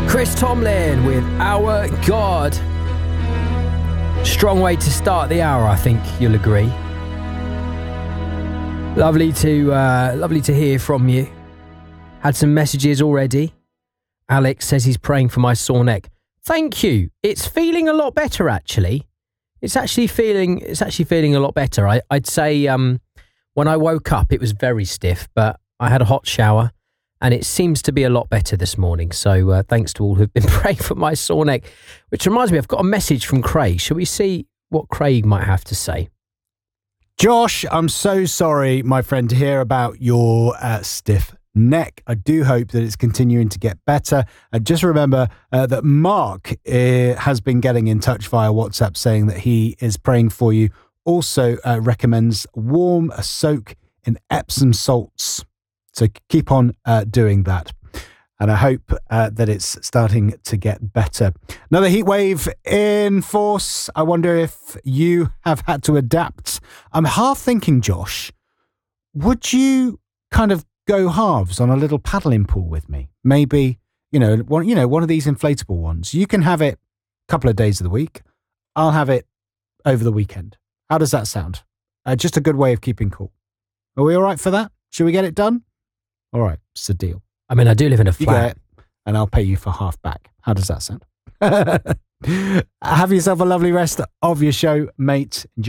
Chris Tomlin with Our God. Strong way to start the hour, I think you'll agree. Lovely to hear from you. Had some messages already. Alex says he's praying for my sore neck. Thank you. It's feeling a lot better, actually. It's actually feeling a lot better. I'd say when I woke up, it was very stiff, but I had a hot shower. And it seems to be a lot better this morning. So thanks to all who've been praying for my sore neck. Which reminds me, I've got a message from Craig. Shall we see what Craig might have to say? Josh, I'm so sorry, my friend, to hear about your stiff neck. I do hope that it's continuing to get better. And just remember that Mark has been getting in touch via WhatsApp saying that he is praying for you. Also recommends warm a soak in Epsom salts. So keep on doing that. And I hope that it's starting to get better. Another heat wave in force. I wonder if you have had to adapt. I'm half thinking, Josh, would you kind of go halves on a little paddling pool with me? Maybe, one of these inflatable ones. You can have it a couple of days of the week. I'll have it over the weekend. How does that sound? Just a good way of keeping cool. Are we all right for that? Should we get it done? All right, it's a deal. I mean, I do live in a flat. You get it, and I'll pay you for half back. How does that sound? Have yourself a lovely rest of your show, mate. Enjoy